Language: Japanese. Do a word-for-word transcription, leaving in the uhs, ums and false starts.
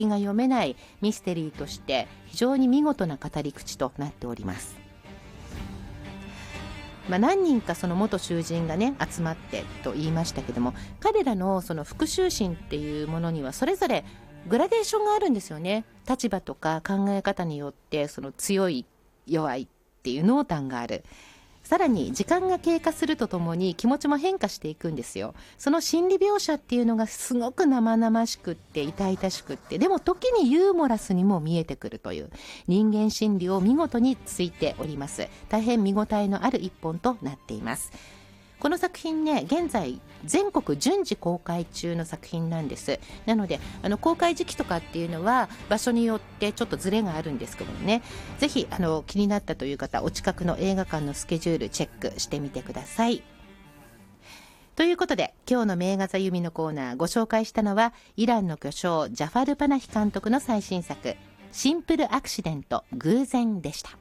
が読めないミステリーとして非常に見事な語り口となっております。まあ、何人かその元囚人がね集まってと言いましたけども、彼らのその復讐心っていうものにはそれぞれグラデーションがあるんですよね。立場とか考え方によってその強い弱いっていう濃淡がある。さらに時間が経過するとともに気持ちも変化していくんですよ。その心理描写っていうのがすごく生々しくって痛々しくって、でも時にユーモラスにも見えてくるという人間心理を見事についております。大変見応えのある一本となっています。この作品ね、現在全国順次公開中の作品なんです。なのであの公開時期とかっていうのは場所によってちょっとズレがあるんですけどもね、ぜひあの気になったという方、お近くの映画館のスケジュールチェックしてみてください。ということで今日の名画座弓のコーナー、ご紹介したのはイランの巨匠ジャファル・パナヒ監督の最新作シンプルアクシデント偶然でした。